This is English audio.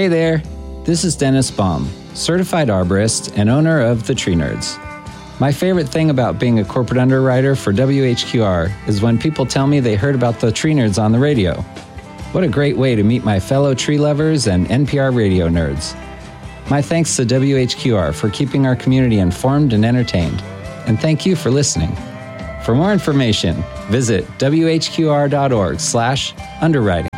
Hey there, this is Dennis Baum, certified arborist and owner of The Tree Nerds. My favorite thing about being a corporate underwriter for WHQR is when people tell me they heard about The Tree Nerds on the radio. What a great way to meet my fellow tree lovers and NPR radio nerds. My thanks to WHQR for keeping our community informed and entertained. And thank you for listening. For more information, visit whqr.org/underwriting.